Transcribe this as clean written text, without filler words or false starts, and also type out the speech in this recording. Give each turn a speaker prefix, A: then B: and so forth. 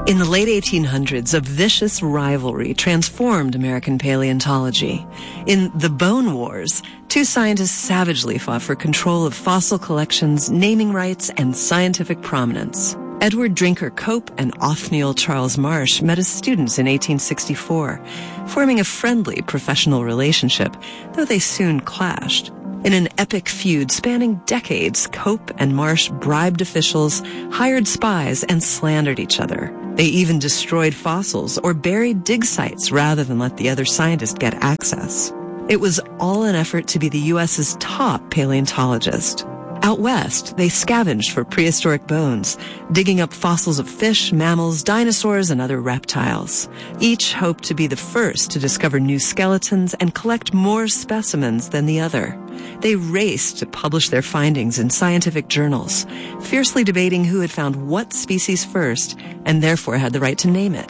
A: In the late 1800s, a vicious rivalry transformed American paleontology. In The Bone Wars, two scientists savagely fought for control of fossil collections, naming rights, and scientific prominence. Edward Drinker Cope and Othniel Charles Marsh met as students in 1864, forming a friendly professional relationship, though they soon clashed. In an epic feud spanning decades, Cope and Marsh bribed officials, hired spies, and slandered each other. They even destroyed fossils or buried dig sites rather than let the other scientist get access. It was all an effort to be the U.S.'s top paleontologist. Out west, they scavenged for prehistoric bones, digging up fossils of fish, mammals, dinosaurs, and other reptiles. Each hoped to be the first to discover new skeletons and collect more specimens than the other. They raced to publish their findings in scientific journals, fiercely debating who had found what species first and therefore had the right to name it.